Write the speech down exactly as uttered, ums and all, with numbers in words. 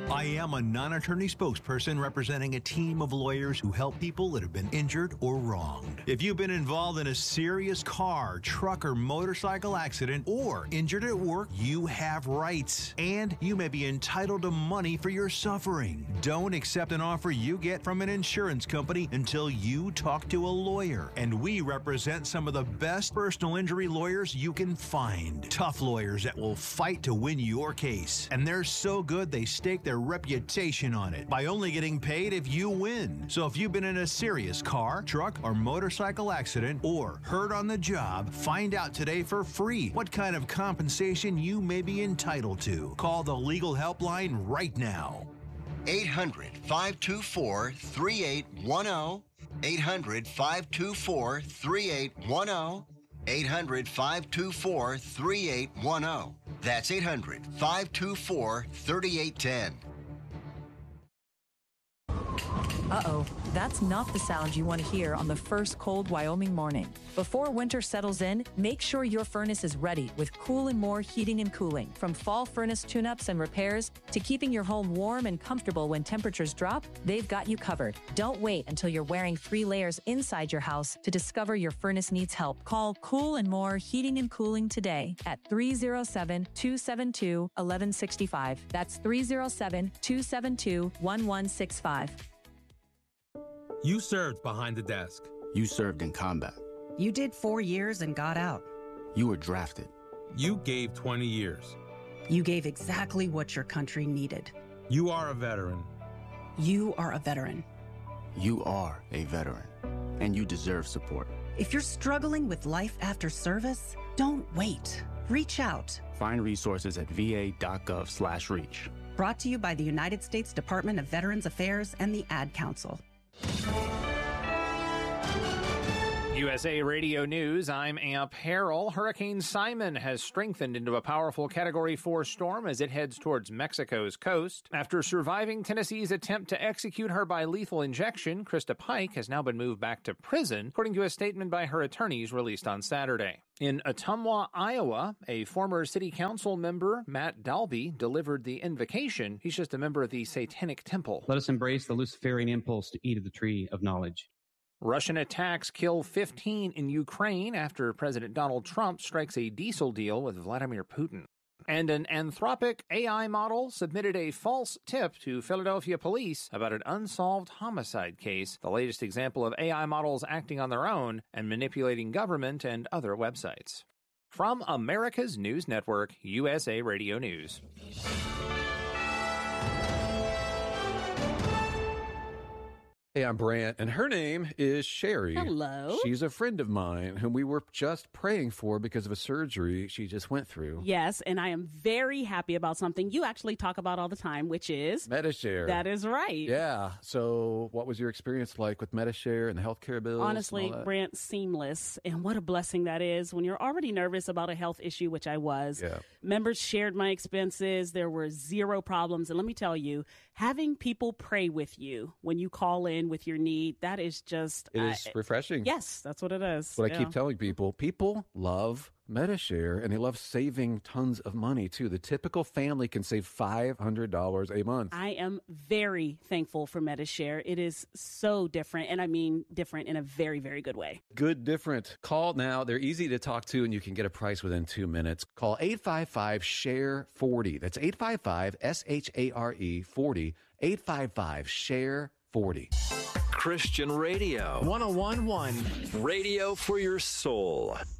I am a non-attorney spokesperson representing a team of lawyers who help people that have been injured or wronged. If you've been involved in a serious car, truck, or motorcycle accident or injured at work, you have rights, and you may be entitled to money for your suffering. Don't accept an offer you get from an insurance company until you talk to a lawyer, and we represent some of the best personal injury lawyers you can find. Tough lawyers that will fight to win your case, and they're so good they stake their reputation on it by only getting paid if you win. So if you've been in a serious car, truck, or motorcycle accident or hurt on the job, find out today for free what kind of compensation you may be entitled to. Call the legal helpline right now. eight hundred, five two four, three eight one zero. eight hundred, five two four, three eight one zero. eight hundred, five two four, three eight one zero. That's eight hundred, five two four, three eight one zero. Uh-oh, that's not the sound you want to hear on the first cold Wyoming morning. Before winter settles in, make sure your furnace is ready with Cool and More Heating and Cooling. From fall furnace tune-ups and repairs to keeping your home warm and comfortable when temperatures drop, they've got you covered. Don't wait until you're wearing three layers inside your house to discover your furnace needs help. Call Cool and More Heating and Cooling today at three oh seven, two seven two, one one six five. That's three oh seven, two seven two, one one six five. You served behind the desk. You served in combat. You did four years and got out. You were drafted. You gave twenty years. You gave exactly what your country needed. You are a veteran. You are a veteran. You are a veteran, and you deserve support. If you're struggling with life after service, don't wait. Reach out. Find resources at va.gov slash reach. Brought to you by the United States Department of Veterans Affairs and the Ad Council. U S A Radio News, I'm Amp Harrell. Hurricane Simon has strengthened into a powerful Category four storm as it heads towards Mexico's coast. After surviving Tennessee's attempt to execute her by lethal injection, Krista Pike has now been moved back to prison, according to a statement by her attorneys released on Saturday. In Ottumwa, Iowa, a former city council member, Matt Dalby, delivered the invocation. He's just a member of the Satanic Temple. Let us embrace the Luciferian impulse to eat of the tree of knowledge. Russian attacks kill fifteen in Ukraine after President Donald Trump strikes a diesel deal with Vladimir Putin. And an Anthropic A I model submitted a false tip to Philadelphia police about an unsolved homicide case, the latest example of A I models acting on their own and manipulating government and other websites. From America's News Network, U S A Radio News. Hey, I'm Brant, and her name is Sherry. Hello. She's a friend of mine whom we were just praying for because of a surgery she just went through. Yes, and I am very happy about something you actually talk about all the time, which is... Medi-Share. That is right. Yeah. So what was your experience like with Medi-Share and the healthcare bills? Honestly, Brant, seamless. And what a blessing that is when you're already nervous about a health issue, which I was. Yeah. Members shared my expenses. There were zero problems. And let me tell you, having people pray with you when you call in with your need, that is just... It is uh, refreshing. Yes, that's what it is. What yeah. I keep telling people, people love Medi-Share, and they love saving tons of money, too. The typical family can save five hundred dollars a month. I am very thankful for Medi-Share. It is so different, and I mean different in a very, very good way. Good different. Call now. They're easy to talk to, and you can get a price within two minutes. Call eight five five, S H A R E, forty. That's eight five five, S H A R E, forty. eight five five, S H A R E, forty. Christian Radio. one oh one point one. Radio for your soul.